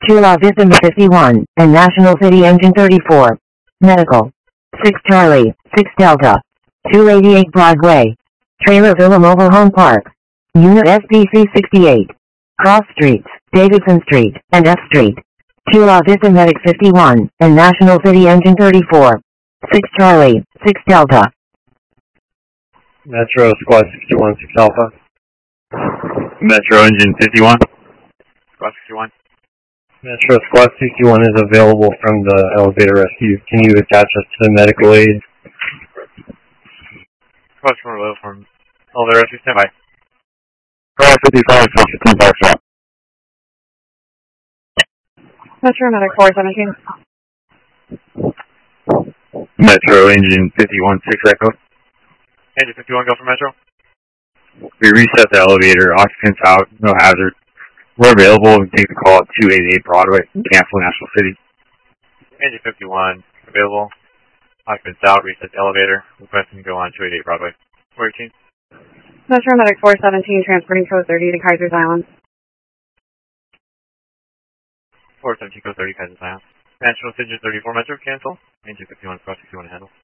La Vista 51, and National City Engine 34. Medical. 6 Charlie, 6 Delta. 288 Broadway. Trailerville Mobile Home Park. Unit SBC 68. Cross Streets, Davidson Street, and F Street. 2 La Vista Medic 51, and National City Engine 34. 6 Charlie, 6 Delta. Metro Squad 61, 6 Alpha. Metro Engine 51. Squad 61. Metro Squad 61 is available from the elevator rescue. Can you attach us to the medical aid? Squad 61 from elevator rescue, stand by. Squad 55, 15 Foxtrot. Metro Medic 417. Metro Engine 51, 6 Echo. Engine 51, go for Metro. We reset the elevator, occupants out, no hazard. We're available and take the call at 288 Broadway, cancel National City. Engine 51, available. Occupants out, reset the elevator, requesting to go on 288 Broadway. 418. Metro Medic 417, transporting code 30 to Kaiser's Island. 417, code 30, Kaiser's Island. National City 34, Metro, cancel. Engine 51, Squad 61 to handle.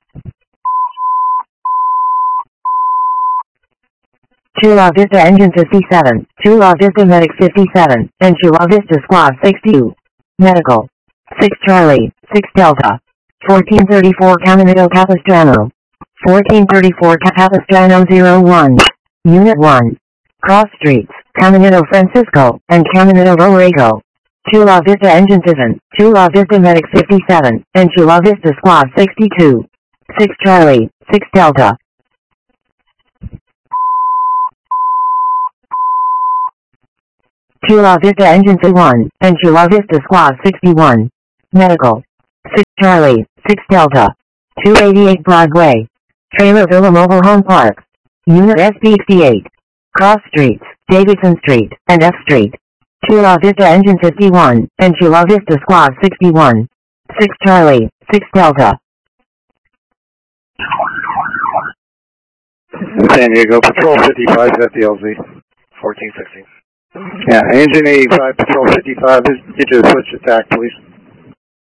2 La Vista Engine 57, 2 La Vista Medic 57, and 2 La Vista Squad 62. Medical. 6 Charlie, 6 Delta. 1434 Caminito Capistrano. 1434 Capistrano 01. Unit 1. Cross Streets, Caminito Francisco, and Caminito Borrego. 2 La Vista Engine 7, 2 La Vista Medic 57, and 2 La Vista Squad 62. 6 Charlie, 6 Delta. La Vista Engine 1, and La Vista Squad 61. Medical. 6 Charlie, 6 Delta. 288 Broadway. Trailerville Mobile Home Park. Unit SB68. Cross Streets, Davidson Street, and F Street. 2 La Vista Engine 51, and La Vista Squad 61. 6 Charlie, 6 Delta. San Diego, Patrol 55 FDLZ, 1416. Yeah, Engine 85, Patrol 55, get to the switch attack, please.